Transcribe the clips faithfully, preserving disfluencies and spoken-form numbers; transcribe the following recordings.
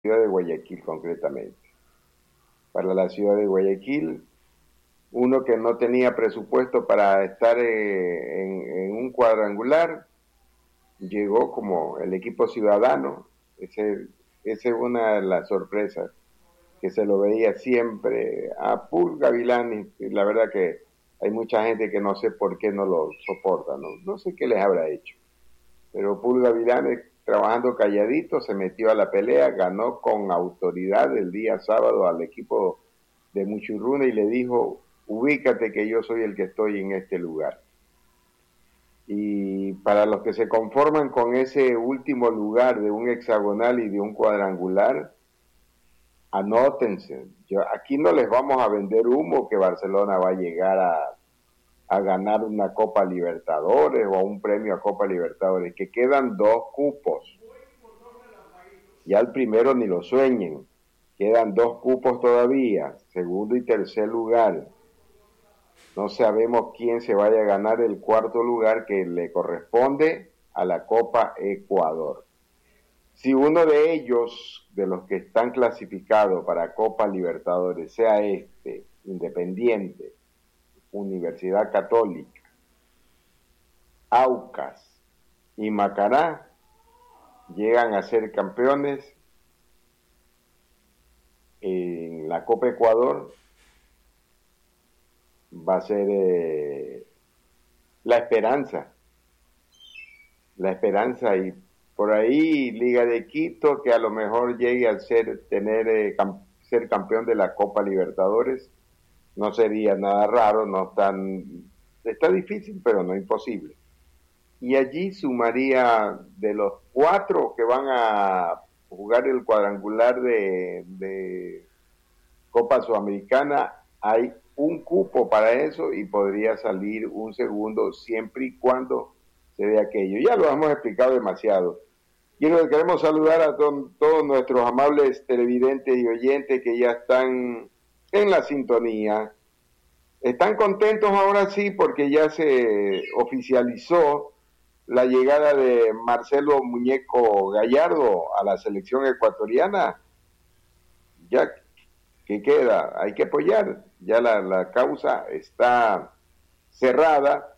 ciudad de Guayaquil concretamente. Para la ciudad de Guayaquil, uno que no tenía presupuesto para estar eh, en, en un cuadrangular, llegó como el equipo ciudadano. Ese, esa es una de las sorpresas, que se lo veía siempre a Pul Gavilán, y la verdad que hay mucha gente que no sé por qué no lo soporta, no, no sé qué les habrá hecho, pero Pul Gavilán, trabajando calladito, se metió a la pelea, ganó con autoridad el día sábado al equipo de Muchurruna y le dijo: ubícate que yo soy el que estoy en este lugar. Y para los que se conforman con ese último lugar de un hexagonal y de un cuadrangular, anótense. Yo, aquí no les vamos a vender humo que Barcelona va a llegar a, a ganar una Copa Libertadores o a un premio a Copa Libertadores, que quedan dos cupos. Ya el primero ni lo sueñen. Quedan dos cupos todavía, segundo y tercer lugar. No sabemos quién se vaya a ganar el cuarto lugar, que le corresponde a la Copa Ecuador. Si uno de ellos, de los que están clasificados para Copa Libertadores, sea este, Independiente, Universidad Católica, Aucas y Macará, llegan a ser campeones en la Copa Ecuador, va a ser eh, la esperanza, la esperanza y por ahí Liga de Quito, que a lo mejor llegue a ser, tener, eh, cam ser campeón de la Copa Libertadores, no sería nada raro, no tan, está difícil, pero no imposible. Y allí sumaría de los cuatro que van a jugar el cuadrangular de, de Copa Sudamericana, hay un cupo para eso y podría salir un segundo siempre y cuando se dé aquello. Ya lo hemos explicado demasiado. Quiero, queremos saludar a to todos nuestros amables televidentes y oyentes que ya están en la sintonía. Están contentos ahora sí porque ya se oficializó la llegada de Marcelo Muñeco Gallardo a la selección ecuatoriana. Ya que queda, hay que apoyar, ya la, la causa está cerrada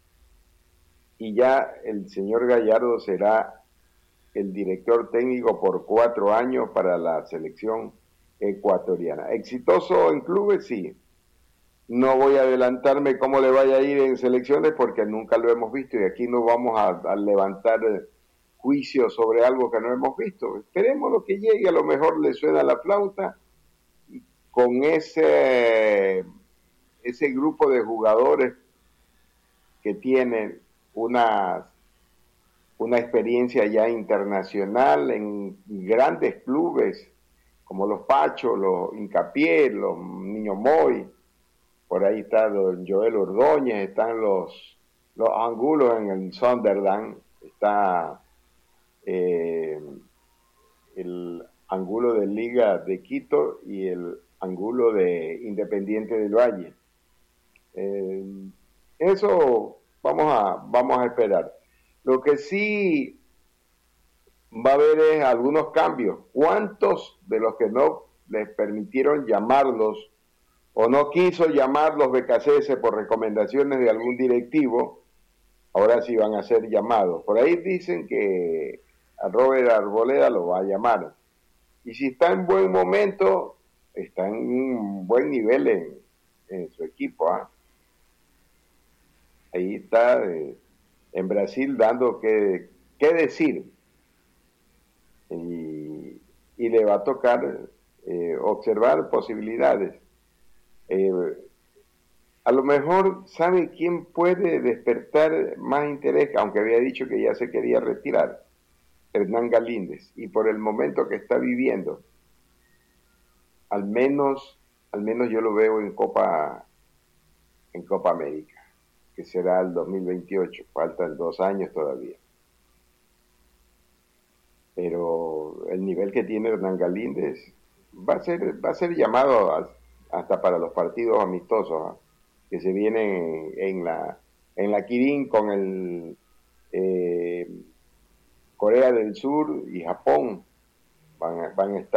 y ya el señor Gallardo será el director técnico por cuatro años para la selección ecuatoriana. ¿Exitoso en clubes? Sí. No voy a adelantarme cómo le vaya a ir en selecciones porque nunca lo hemos visto y aquí no vamos a, a levantar juicios sobre algo que no hemos visto. Esperemos lo que llegue, a lo mejor le suena la flauta y con ese, ese grupo de jugadores que tienen una, una experiencia ya internacional en grandes clubes como los Pachos, los Hincapié, los Niños Moy, por ahí está don Joel Ordóñez, están los, los Angulos en el Sunderland, está eh, el Angulo de Liga de Quito y el Angulo de Independiente del Valle. Eh, eso vamos a, vamos a esperar. Lo que sí va a haber es algunos cambios. ¿Cuántos de los que no les permitieron llamarlos o no quiso llamarlos B K C S por recomendaciones de algún directivo, ahora sí van a ser llamados? Por ahí dicen que a Robert Arboleda lo va a llamar. Y si está en buen momento, está en un buen nivel en, en su equipo. ¿eh? Ahí está eh, en Brasil dando que, que decir. Y, y, le va a tocar eh, observar posibilidades. Eh, a lo mejor, ¿sabe quién puede despertar más interés? Aunque había dicho que ya se quería retirar, Hernán Galíndez. Y por el momento que está viviendo, al menos, al menos yo lo veo en Copa, en Copa América, que será el dos mil veintiocho. Faltan dos años todavía. Pero el nivel que tiene Hernán Galíndez va a ser, va a ser llamado a, hasta para los partidos amistosos, ¿eh? que se vienen en la, en la Kirin con el eh, Corea del Sur y Japón. van a, van a estar